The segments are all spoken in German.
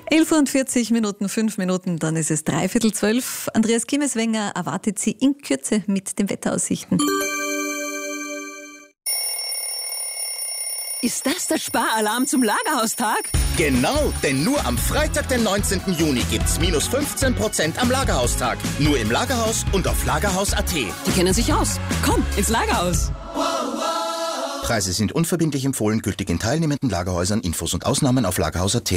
11:40, 5 Minuten, dann ist es 11:45. Andreas Kimmeswenger erwartet Sie in Kürze mit den Wetteraussichten. Ist das der Sparalarm zum Lagerhaustag? Genau, denn nur am Freitag, den 19. Juni gibt's minus 15% am Lagerhaustag. Nur im Lagerhaus und auf lagerhaus.at. Die kennen sich aus. Komm, ins Lagerhaus. Preise sind unverbindlich empfohlen, gültig in teilnehmenden Lagerhäusern. Infos und Ausnahmen auf lagerhaus.at.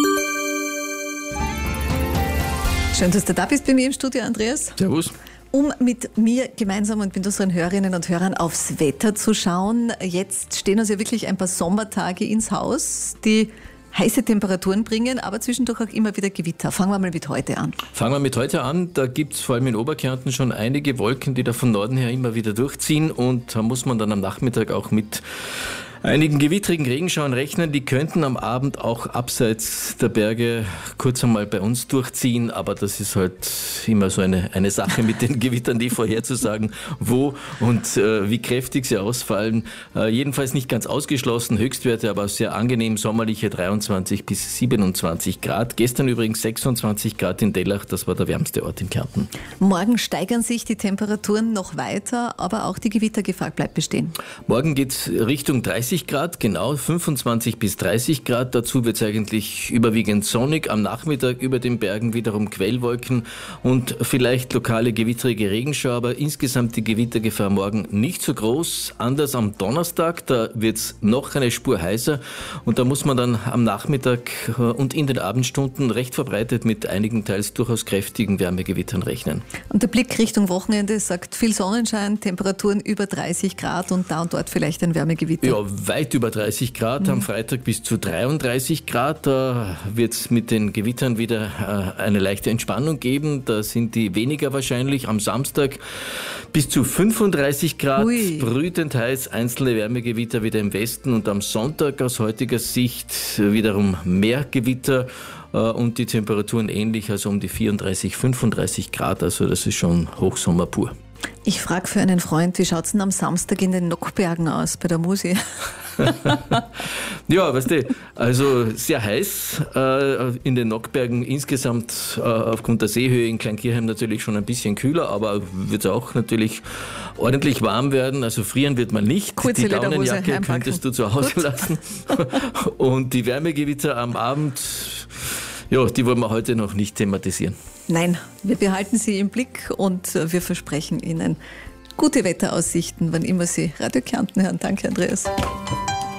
Schön, dass du da bist bei mir im Studio, Andreas. Servus. Um mit mir gemeinsam und mit unseren Hörerinnen und Hörern aufs Wetter zu schauen. Jetzt stehen uns ja wirklich ein paar Sommertage ins Haus, die heiße Temperaturen bringen, aber zwischendurch auch immer wieder Gewitter. Fangen wir mal mit heute an. Fangen wir mit heute an. Da gibt es vor allem in Oberkärnten schon einige Wolken, die da von Norden her immer wieder durchziehen. Und da muss man dann am Nachmittag auch mit einigen gewittrigen Regenschauern rechnen. Die könnten am Abend auch abseits der Berge kurz einmal bei uns durchziehen. Aber das ist halt immer so eine Sache mit den Gewittern, die vorherzusagen, wo und wie kräftig sie ausfallen. Jedenfalls nicht ganz ausgeschlossen. Höchstwerte aber sehr angenehm, sommerliche 23 bis 27 Grad. Gestern übrigens 26 Grad in Dellach. Das war der wärmste Ort in Kärnten. Morgen steigern sich die Temperaturen noch weiter, aber auch die Gewittergefahr bleibt bestehen. Morgen geht es Richtung 30 Grad, genau 25 bis 30 Grad. Dazu wird es eigentlich überwiegend sonnig. Am Nachmittag über den Bergen wiederum Quellwolken und vielleicht lokale gewittrige Regenschauer. Aber insgesamt die Gewittergefahr morgen nicht so groß. Anders am Donnerstag, da wird es noch eine Spur heißer. Und da muss man dann am Nachmittag und in den Abendstunden recht verbreitet mit einigen teils durchaus kräftigen Wärmegewittern rechnen. Und der Blick Richtung Wochenende sagt viel Sonnenschein, Temperaturen über 30 Grad und da und dort vielleicht ein Wärmegewitter. Ja, weit über 30 Grad, am Freitag bis zu 33 Grad. Da wird es mit den Gewittern wieder eine leichte Entspannung geben. Da sind die weniger wahrscheinlich. Am Samstag bis zu 35 Grad, brütend heiß, einzelne Wärmegewitter wieder im Westen. Und am Sonntag aus heutiger Sicht wiederum mehr Gewitter und die Temperaturen ähnlich, also um die 34, 35 Grad. Also das ist schon Hochsommer pur. Ich frage für einen Freund, wie schaut es denn am Samstag in den Nockbergen aus, bei der Musi? Ja, weißt du, also sehr heiß in den Nockbergen insgesamt aufgrund der Seehöhe in Kleinkirchheim natürlich schon ein bisschen kühler, aber wird es auch natürlich ordentlich warm werden, also frieren wird man nicht. Kurze die Lederhose Daunenjacke könntest du zu Hause lassen und die Wärmegewitter am Abend, ja, die wollen wir heute noch nicht thematisieren. Nein, wir behalten Sie im Blick und wir versprechen Ihnen gute Wetteraussichten, wann immer Sie Radio Kärnten hören. Danke, Andreas.